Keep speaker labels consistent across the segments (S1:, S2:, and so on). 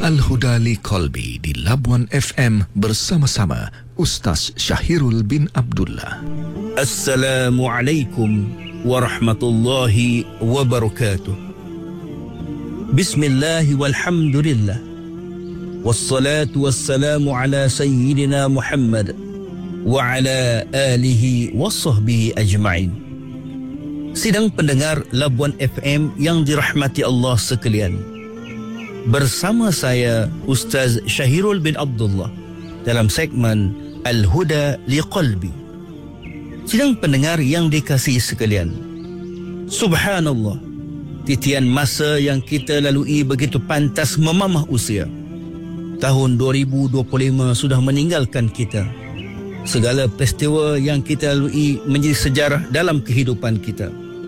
S1: Al-Huda li Qalbi di Labuan FM bersama-sama Ustaz Syahirul bin Abdullah.
S2: Assalamualaikum warahmatullahi wabarakatuh. Bismillah walhamdulillah. Wassalatu wassalamu ala sayyidina Muhammad wa ala alihi wa sahbihi ajma'in. Sidang pendengar Labuan FM yang dirahmati Allah sekalian. Bersama saya Ustaz Syahirul bin Abdullah dalam segmen Al-Huda li Qalbi. Sidang pendengar yang dikasihi sekalian, subhanallah, titian masa yang kita lalui begitu pantas memamah usia. Tahun 2025 sudah meninggalkan kita. Segala peristiwa yang kita lalui menjadi sejarah dalam kehidupan kita.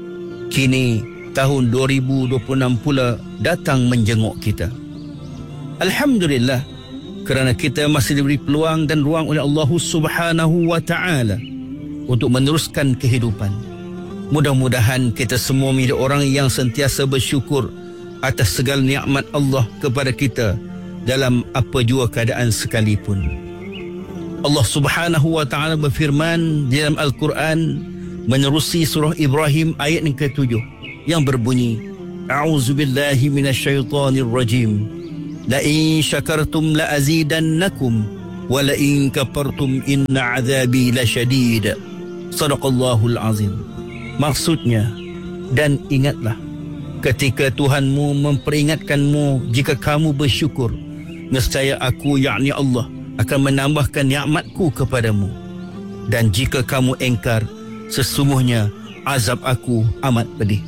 S2: Kini tahun 2026 pula datang menjenguk kita. Alhamdulillah, kerana kita masih diberi peluang dan ruang oleh Allah Subhanahu wa ta'ala untuk meneruskan kehidupan. Mudah-mudahan kita semua menjadi orang yang sentiasa bersyukur atas segala nikmat Allah kepada kita dalam apa jua keadaan sekalipun. Allah Subhanahu wa ta'ala berfirman di dalam Al-Quran menerusi surah Ibrahim ayat yang ke-7 yang berbunyi, A'udzubillahi minasyaitonir rajim. La in syakartum la azidannakum wa la in kafartum inna azabi lasyadid. Sadaqallahul azim. Maksudnya, dan ingatlah ketika Tuhanmu memperingatkanmu, jika kamu bersyukur, nescaya aku, yakni Allah, akan menambahkan nikmatku kepadamu, dan jika kamu engkar, sesungguhnya azab aku amat pedih.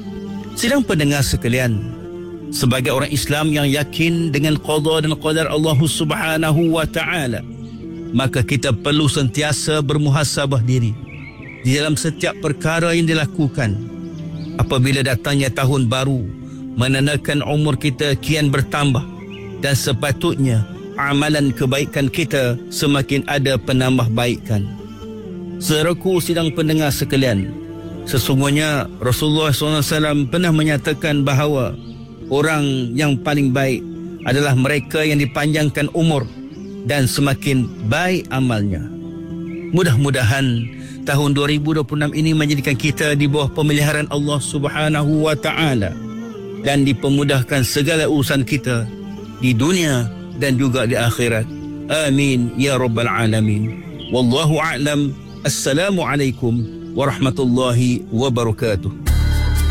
S2: Sidang pendengar sekalian, sebagai orang Islam yang yakin dengan qada dan qadar Allah Subhanahu wa ta'ala, maka kita perlu sentiasa bermuhasabah diri di dalam setiap perkara yang dilakukan. Apabila datangnya tahun baru, menandakan umur kita kian bertambah, dan sepatutnya amalan kebaikan kita semakin ada penambahbaikan. Saudaraku sidang pendengar sekalian, sesungguhnya Rasulullah SAW pernah menyatakan bahawa orang yang paling baik adalah mereka yang dipanjangkan umur dan semakin baik amalnya. Mudah-mudahan tahun 2026 ini menjadikan kita di bawah pemeliharaan Allah Subhanahu wa ta'ala dan dipermudahkan segala urusan kita di dunia dan juga di akhirat. Amin ya rabbal alamin. Wallahu a'lam. Assalamualaikum warahmatullahi wabarakatuh.